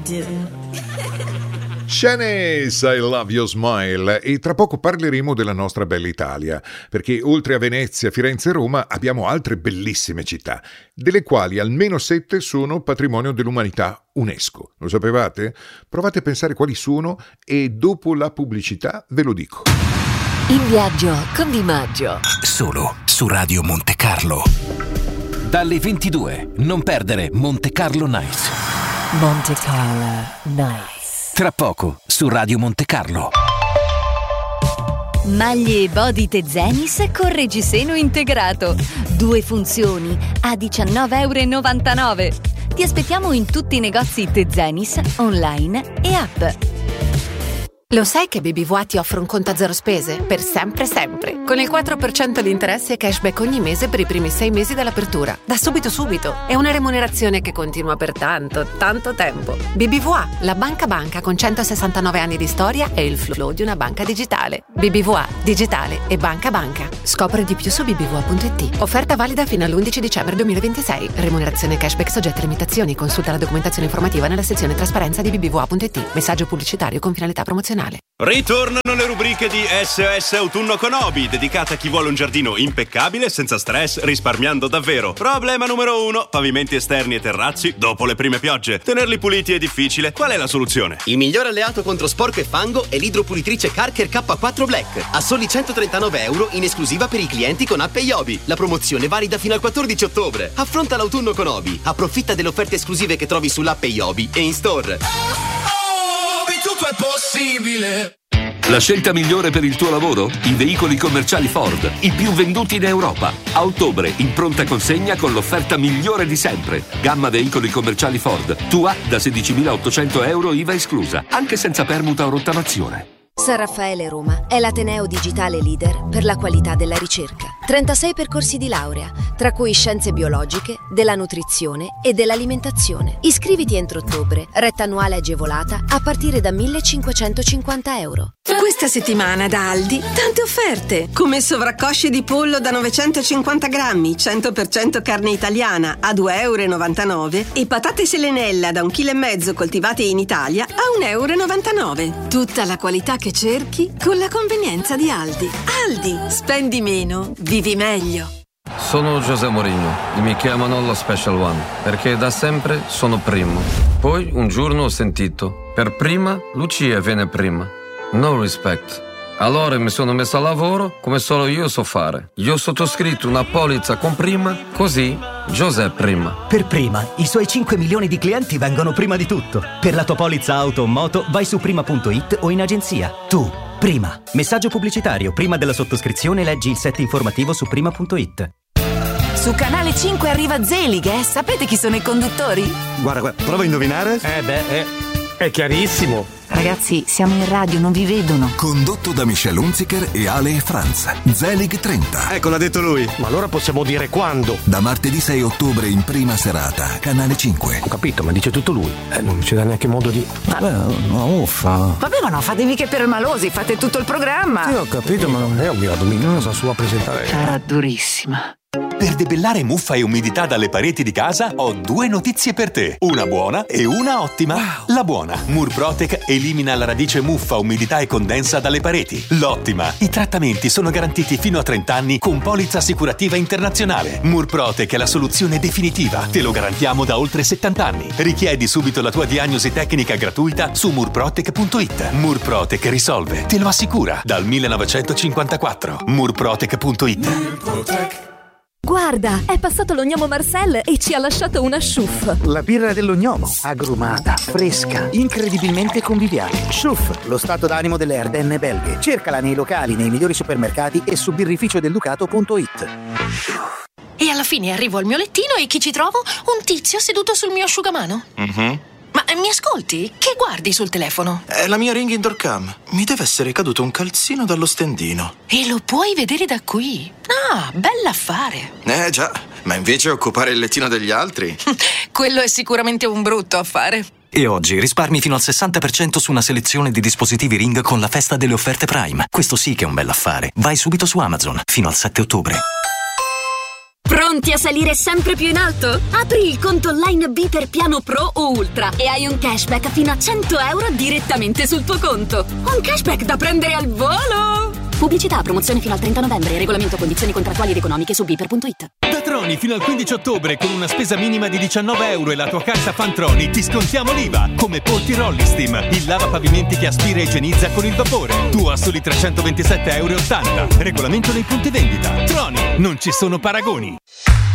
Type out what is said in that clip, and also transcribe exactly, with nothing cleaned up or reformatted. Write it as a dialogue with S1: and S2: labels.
S1: do.
S2: Shanice, I love your smile. E tra poco parleremo della nostra bella Italia, perché oltre a Venezia, Firenze e Roma abbiamo altre bellissime città, delle quali almeno sette sono patrimonio dell'umanità UNESCO. Lo sapevate? Provate a pensare quali sono e dopo la pubblicità ve lo dico.
S3: In viaggio con Di Maggio.
S4: Solo su Radio Monte Carlo. Dalle ventidue, non perdere Monte Carlo Nights.
S3: Monte Carlo Nights.
S4: Tra poco su Radio Monte Carlo.
S5: Maglie Body Tezenis con reggiseno integrato. Due funzioni a diciannove e novantanove euro. Ti aspettiamo in tutti i negozi Tezenis, online e app.
S6: Lo sai che B B V A ti offre un conto a zero spese? Per sempre sempre. Con il quattro per cento di interessi e cashback ogni mese per i primi sei mesi dall'apertura. Da subito subito. È una remunerazione che continua per tanto, tanto tempo. B B V A, la banca banca con centosessantanove anni di storia e il flow di una banca digitale. B B V A, digitale e banca banca. Scopri di più su b b v a punto i t. Offerta valida fino all'undici dicembre duemilaventisei. Remunerazione cashback soggetta a limitazioni. Consulta la documentazione informativa nella sezione trasparenza di b b v a punto i t. Messaggio pubblicitario con finalità promozionale.
S7: Ritornano le rubriche di S O S Autunno con Obi, dedicata a chi vuole un giardino impeccabile, senza stress, risparmiando davvero. Problema numero uno: pavimenti esterni e terrazzi dopo le prime piogge. Tenerli puliti è difficile. Qual è la soluzione?
S8: Il miglior alleato contro sporco e fango è l'idropulitrice Karcher K quattro Black. A soli centotrentanove euro in esclusiva per i clienti con app Obi. La promozione valida fino al quattordici ottobre. Affronta l'autunno con Obi. Approfitta delle offerte esclusive che trovi sull'app Obi e in store.
S9: Tutto è possibile.
S10: La scelta migliore per il tuo lavoro? I veicoli commerciali Ford, i più venduti in Europa. A ottobre, in pronta consegna con l'offerta migliore di sempre. Gamma veicoli commerciali Ford, tua da sedicimilaottocento euro I V A esclusa, anche senza permuta o rottamazione.
S11: San Raffaele Roma è l'Ateneo digitale leader per la qualità della ricerca. trentasei percorsi di laurea, tra cui scienze biologiche, della nutrizione e dell'alimentazione. Iscriviti entro ottobre, retta annuale agevolata a partire da millecinquecentocinquanta euro.
S12: Questa settimana da Aldi tante offerte, come sovraccosce di pollo da novecentocinquanta grammi, cento per cento carne italiana a due e novantanove euro e patate selenella da un chilo e mezzo coltivate in Italia a un e novantanove euro. Tutta la qualità che cerchi con la convenienza di Aldi. Aldi, spendi meno, vivi meglio.
S13: Sono José Mourinho e mi chiamano lo Special One perché da sempre sono primo. Poi un giorno ho sentito: per prima Lucia viene prima. No respect. Allora mi sono messo a lavoro come solo io so fare. Io ho sottoscritto una polizza con prima, così José prima.
S14: Per prima, i suoi cinque milioni di clienti vengono prima di tutto. Per la tua polizza auto o moto vai su prima punto it o in agenzia. Tu, prima. Messaggio pubblicitario: prima della sottoscrizione leggi il set informativo su prima punto it.
S15: Su Canale cinque arriva Zelig, eh? Sapete chi sono i conduttori?
S16: Guarda, guarda, prova a indovinare.
S17: Eh beh, è, è chiarissimo.
S15: Ragazzi, siamo in radio, non vi vedono.
S4: Condotto da Michelle Hunziker e Ale e Franz. Zelig trenta.
S16: Ecco, l'ha detto lui.
S17: Ma allora possiamo dire quando?
S4: Da martedì sei ottobre in prima serata, Canale cinque.
S17: Ho capito, ma dice tutto lui. Eh, non ci dà neanche modo di...
S16: Vabbè, no, uffa.
S15: Vabbè, ma non fatevi che per malosi, fate tutto il programma.
S17: Sì, ho capito, ma non è un mio dominio, non so sua presentare.
S15: Sarà durissima.
S18: Per debellare muffa e umidità dalle pareti di casa ho due notizie per te, una buona e una ottima. Wow. La buona: Murprotec elimina alla radice muffa, umidità e condensa dalle pareti. L'ottima: i trattamenti sono garantiti fino a trenta anni con polizza assicurativa internazionale. Murprotec è la soluzione definitiva, te lo garantiamo da oltre settanta anni. Richiedi subito la tua diagnosi tecnica gratuita su murprotec punto it. Murprotec risolve, te lo assicura, dal millenovecentocinquantaquattro. murprotec punto it. Murprotec.
S19: Guarda, è passato lo gnomo Marcel e ci ha lasciato una Schuff.
S20: La birra dello gnomo, agrumata, fresca, incredibilmente conviviale. Schuff, lo stato d'animo delle Ardenne belghe. Cercala nei locali, nei migliori supermercati e su birrificio del ducato punto it.
S21: E alla fine arrivo al mio lettino e chi ci trovo? Un tizio seduto sul mio asciugamano.
S22: Mhm.
S21: Ma mi ascolti? Che guardi sul telefono?
S22: È la mia Ring Indoor Cam. Mi deve essere caduto un calzino dallo stendino.
S21: E lo puoi vedere da qui. Ah, bell'affare.
S22: Eh già, ma invece occupare il lettino degli altri?
S21: Quello è sicuramente un brutto affare.
S23: E oggi risparmi fino al sessanta per cento su una selezione di dispositivi Ring con la festa delle offerte Prime. Questo sì che è un bell'affare. Vai subito su Amazon, fino al sette ottobre.
S1: Pronti a salire sempre più in alto? Apri il conto online Biper Piano Pro o Ultra e hai un cashback fino a cento euro direttamente sul tuo conto. Un cashback da prendere al volo! Pubblicità, promozione fino al trenta novembre. Regolamento, condizioni contrattuali ed economiche su biper punto it.
S2: Da Troni fino al quindici ottobre con una spesa minima di diciannove euro e la tua carta Fantroni ti scontiamo l'I V A. Come Porti Rollistim, il lavapavimenti che aspira e igienizza con il vapore. Tu a soli trecentoventisette euro e ottanta. Regolamento nei punti vendita. Troni, non ci sono paragoni.